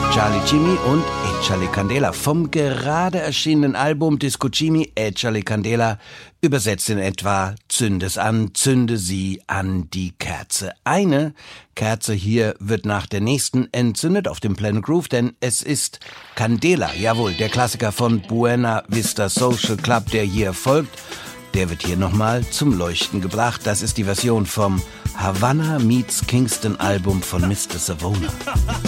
Charlie Chimi und Echale Candela vom gerade erschienenen Album Disco Chimi Echale Candela, übersetzt in etwa: Zünde es an, zünde sie an die Kerze. Eine Kerze hier wird nach der nächsten entzündet auf dem Planet Groove, denn es ist Candela, jawohl, der Klassiker von Buena Vista Social Club, der hier folgt. Der wird hier nochmal zum Leuchten gebracht. Das ist die Version vom Havana Meets Kingston Album von Mr. Savona.